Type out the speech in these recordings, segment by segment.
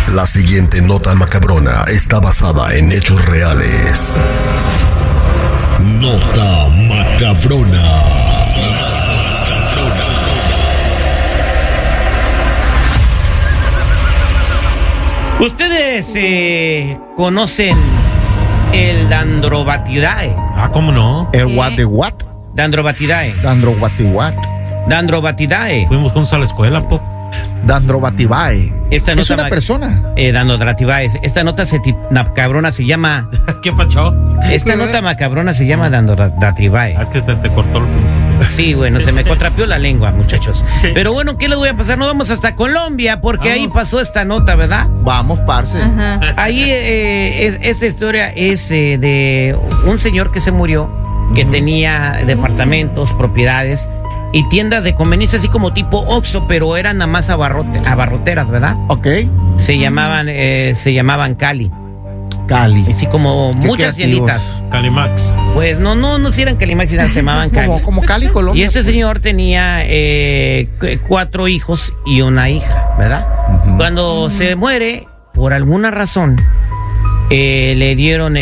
La siguiente nota macabrona está basada en hechos reales. Nota macabrona. ¿Ustedes conocen el Dendrobatidae? ¿Cómo no? ¿El what de what? Dendrobatidae. Dendrobatidae. Fuimos juntos a la escuela, Pop. Dendrobatidae. Es una persona. Dendrobatidae. Esta nota macabrona se llama... ¿Qué pacho? Esta nota macabrona se llama Dendrobatidae. Es que te cortó el principio. Sí, bueno, se me contrapió la lengua, muchachos. Pero bueno, ¿qué les voy a pasar? Nos vamos hasta Colombia, porque ahí pasó esta nota, ¿verdad? Vamos, parce. Ajá. Ahí esta historia es de un señor que se murió, que tenía departamentos, propiedades y tiendas de conveniencia, así como tipo Oxxo, pero eran nada más abarroteras, ¿verdad? Ok. Se llamaban Cali. Cali. Así como Qué muchas creativos. tienditas. Calimax. Pues no si eran Calimax, se llamaban Cali. Como Cali, Colombia. Y ese señor tenía 4 hijos y una hija, ¿verdad? Cuando se muere, por alguna razón, le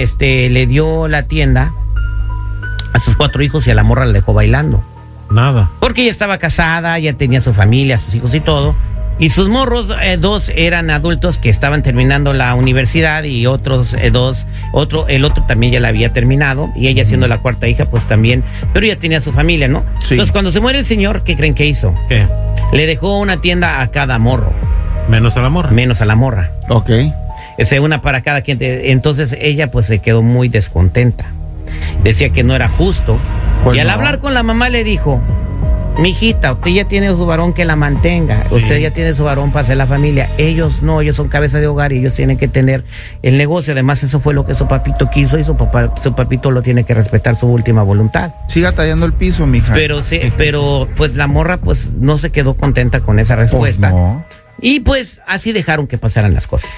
dio la tienda a sus 4 hijos y a la morra la dejó bailando. Nada. Porque ella estaba casada, ya tenía su familia, sus hijos y todo. Y sus morros, 2 eran adultos que estaban terminando la universidad y otros 2, el otro también ya la había terminado y ella siendo la 4ª hija, pues también, pero ya tenía su familia, ¿no? Sí. Entonces cuando se muere el señor, ¿qué creen que hizo? ¿Qué? Le dejó una tienda a cada morro, Menos a la morra. menos a la morra. Ok. Una para cada quien. Entonces ella pues se quedó muy descontenta. Decía que no era justo. Pues y al no. hablar con la mamá le dijo: mijita, usted ya tiene su varón que la mantenga, Sí. usted ya tiene su varón para hacer la familia. Ellos no, ellos son cabeza de hogar y ellos tienen que tener el negocio. Además, eso fue lo que su papito quiso y su papito lo tiene que respetar, su última voluntad. Siga tallando el piso, mija. Pero pues la morra pues no se quedó contenta con esa Pues respuesta. no. Y pues así dejaron que pasaran las cosas.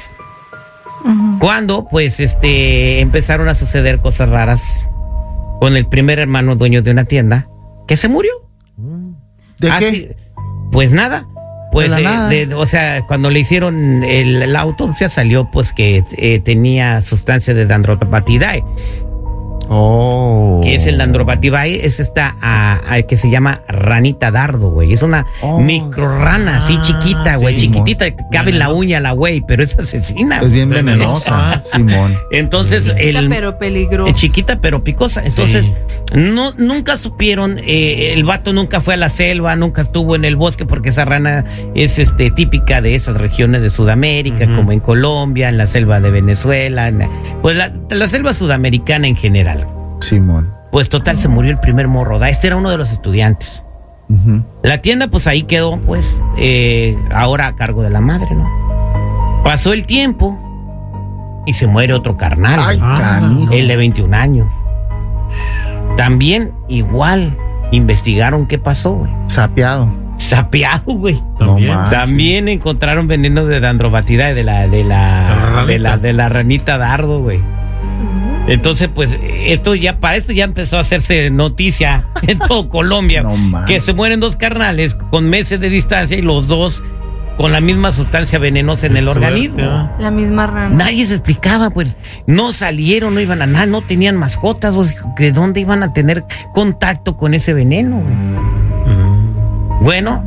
Cuando pues empezaron a suceder cosas raras con el primer hermano dueño de una tienda que se murió. ¿De qué? Así, pues nada. Pues, De la nada. o sea, cuando le hicieron la autopsia salió pues que tenía sustancia de Dendrobatidae. Oh. Que es el Dendrobatidae, es esta que se llama ranita dardo, güey. Es una microrrana así chiquita, güey, sí, chiquitita, cabe en la uña la güey, pero es asesina. Es bien Venenosa. venenosa, Simón. Entonces, Chiquita, pero peligrosa. chiquita pero picosa. Entonces, nunca supieron, el vato nunca fue a la selva, nunca estuvo en el bosque, porque esa rana es típica de esas regiones de Sudamérica, como en Colombia, en la selva de Venezuela, pues la selva sudamericana en general. Simón. Pues total, se murió el primer morro. Este era uno de los estudiantes. La tienda pues ahí quedó pues ahora a cargo de la madre, ¿no? Pasó el tiempo y se muere otro carnal. Ay, güey. canijo. El de 21 años. También igual investigaron qué pasó, güey. Sapeado. Sapeado, güey. También. No manches. También encontraron veneno de Dendrobatidae de la ranita dardo, güey. Entonces, pues, para esto ya empezó a hacerse noticia en todo Colombia. No manches. Que se mueren 2 carnales con meses de distancia y los 2 con la misma sustancia venenosa en Qué el suerte, organismo. La misma rana. Nadie se explicaba, pues, no salieron, no iban a nada, no tenían mascotas, o sea, ¿de dónde iban a tener contacto con ese veneno, güey? Bueno,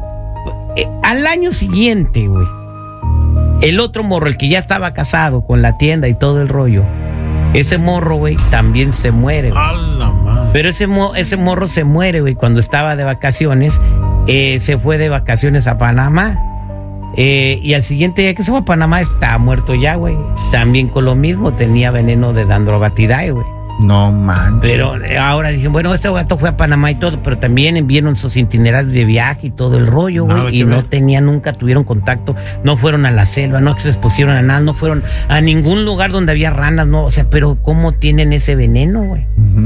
al año siguiente, güey, el otro morro, el que ya estaba casado con la tienda y todo el rollo, ese morro, güey, también se muere, güey. A la madre. Pero ese morro se muere, güey, cuando estaba de vacaciones, se fue de vacaciones a Panamá. Y al siguiente día que se fue a Panamá está muerto ya, güey. También con lo mismo, tenía veneno de Dendrobatidae, güey. No manches. Pero ahora dije, bueno, este gato fue a Panamá y todo, pero también enviaron sus itinerarios de viaje y todo el rollo, Nada güey. que Y no ver. nunca tuvieron contacto, no fueron a la selva, no se expusieron a nada, no fueron a ningún lugar donde había ranas, no, o sea, pero ¿cómo tienen ese veneno, güey?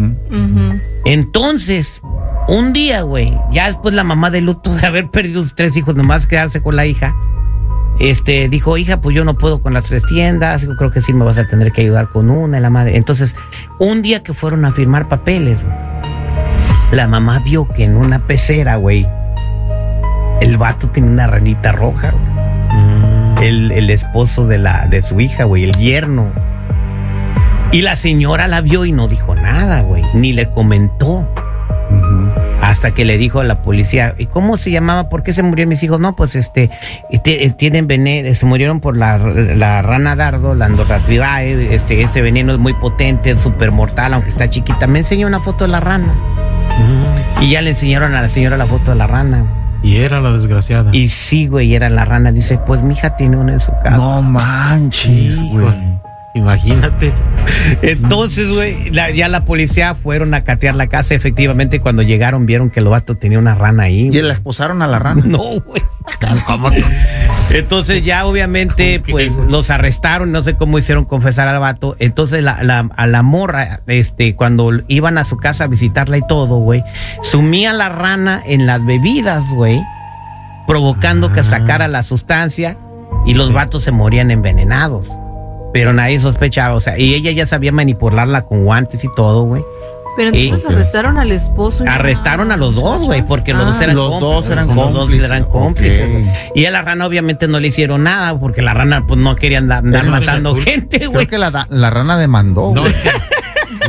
Entonces, un día, güey, ya después la mamá de luto de haber perdido sus 3 hijos, nomás quedarse con la hija, dijo, hija, pues yo no puedo con las 3 tiendas, yo creo que sí me vas a tener que ayudar con una, y la madre. Entonces, un día que fueron a firmar papeles, güey, la mamá vio que en una pecera, güey, el vato tenía una ranita roja, güey. el esposo de su hija, güey, el yerno. Y la señora la vio y no dijo nada, güey, ni le comentó. Hasta que le dijo a la policía, ¿y cómo se llamaba? ¿Por qué se murieron mis hijos? No, pues tienen veneno, se murieron por la rana dardo, la Andorratridae, este veneno es muy potente, es súper mortal, aunque está chiquita. Me enseñó una foto de la rana. Y ya le enseñaron a la señora la foto de la rana. Y era la desgraciada. Y sí, güey, era la rana. Dice, pues mi hija tiene una en su casa. No manches, güey. Imagínate. Entonces, güey, ya la policía fueron a catear la casa. Efectivamente, cuando llegaron, vieron que el vato tenía una rana ahí. ¿Y la esposaron a la rana? No, güey. Entonces ya obviamente pues los arrestaron, no sé cómo hicieron confesar al vato. Entonces a la morra, cuando iban a su casa a visitarla y todo, güey, sumía la rana en las bebidas, güey, provocando que sacara la sustancia y los vatos se morían envenenados. Pero nadie sospechaba, o sea, y ella ya sabía manipularla con guantes y todo, güey. Pero entonces arrestaron al esposo. Arrestaron a los dos, güey, porque los dos eran cómplices. Los dos eran cómplices. Okay. Y a la rana obviamente no le hicieron nada, porque la rana pues no quería andar matando gente, güey. Creo que la rana demandó. No, es que